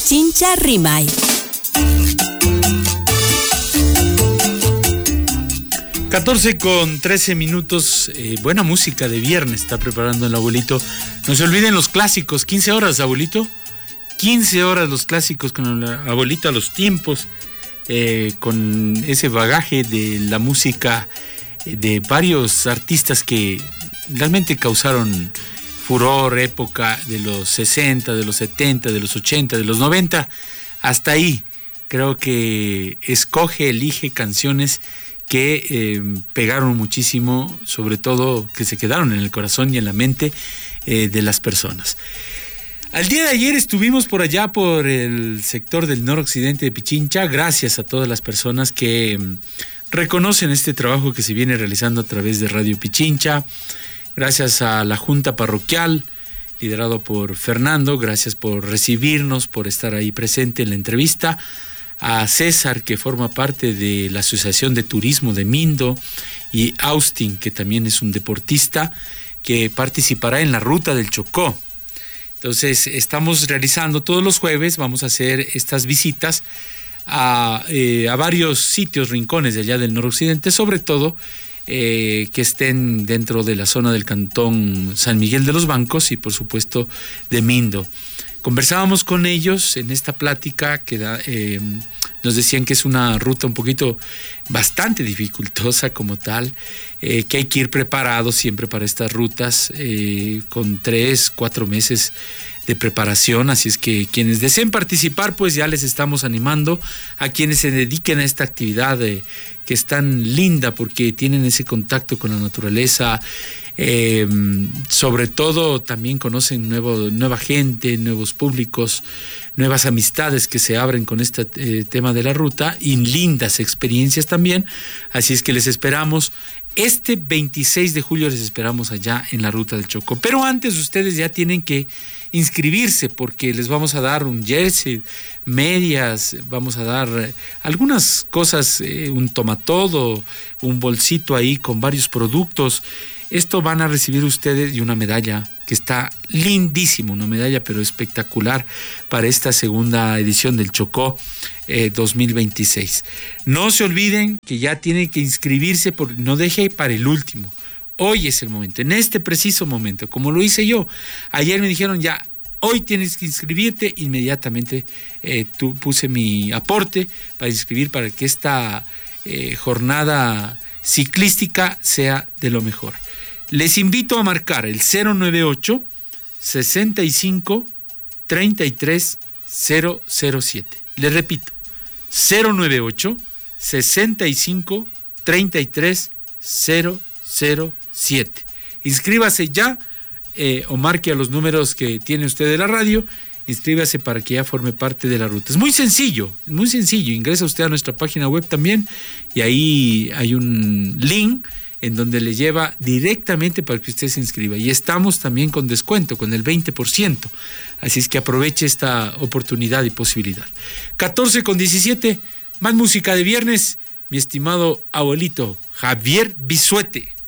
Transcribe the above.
Pichincha Rimay. 14:13. Buena música de viernes está preparando el abuelito. No se olviden los clásicos. 15 horas, abuelito. 15 horas los clásicos con el abuelito a los tiempos. Con ese bagaje de la música de varios artistas que realmente causaron furor, época de los 60, de los 70, de los 80, de los 90. Hasta ahí creo que elige canciones que pegaron muchísimo, sobre todo que se quedaron en el corazón y en la mente de las personas. Al día de ayer estuvimos por allá por el sector del noroccidente de Pichincha, gracias a todas las personas que reconocen este trabajo que se viene realizando a través de Radio Pichincha, gracias a la Junta Parroquial, liderado por Fernando, gracias por recibirnos, por estar ahí presente en la entrevista, a César, que forma parte de la Asociación de Turismo de Mindo, y Austin, que también es un deportista que participará en la Ruta del Chocó. Entonces, estamos realizando todos los jueves, vamos a hacer estas visitas a varios sitios, rincones de allá del noroccidente, sobre todo que estén dentro de la zona del cantón San Miguel de los Bancos y, por supuesto, de Mindo. Conversábamos con ellos en esta plática que nos decían que es una ruta bastante dificultosa como tal, que hay que ir preparados siempre para estas rutas con 3-4 meses de preparación, así es que quienes deseen participar, pues ya les estamos animando a quienes se dediquen a esta actividad que es tan linda porque tienen ese contacto con la naturaleza. Sobre todo también conocen nueva gente, nuevos públicos, nuevas amistades que se abren con este tema de la ruta y lindas experiencias también, así es que les esperamos este 26 de julio, les esperamos allá en la Ruta del Chocó, pero antes ustedes ya tienen que inscribirse porque les vamos a dar un jersey, medias, vamos a dar algunas cosas, un tomatodo, un bolsito ahí con varios productos. Esto van a recibir ustedes y una medalla que está lindísima, una medalla pero espectacular para esta segunda edición del Chocó 2026. No se olviden que ya tienen que inscribirse, no deje para el último. Hoy es el momento, en este preciso momento, como lo hice yo. Ayer me dijeron ya, hoy tienes que inscribirte, inmediatamente puse mi aporte para inscribir para que esta jornada ciclística sea de lo mejor. Les invito a marcar el 098 65 33 007. Les repito, 098 65 33 007. Inscríbase ya o marque a los números que tiene usted de la radio. Inscríbase para que ya forme parte de la ruta. Es muy sencillo, muy sencillo. Ingresa usted a nuestra página web también y ahí hay un link en donde le lleva directamente para que usted se inscriba. Y estamos también con descuento, con el 20%. Así es que aproveche esta oportunidad y posibilidad. 14:17, más música de viernes, mi estimado abuelito Javier Bisuete.